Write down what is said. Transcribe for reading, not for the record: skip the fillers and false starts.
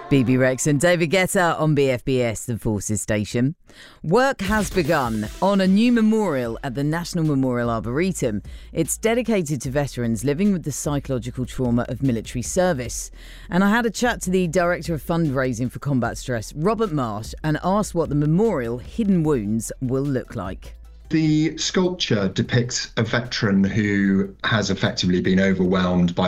BB Rex and David Guetta on BFBS, the Forces Station. Work has begun on a new memorial at the National Memorial Arboretum. It's dedicated to veterans living with the psychological trauma of military service. And I had a chat to the Director of Fundraising for Combat Stress, Robert Marsh, and asked what the memorial Hidden Wounds will look like. The sculpture depicts a veteran who has effectively been overwhelmed by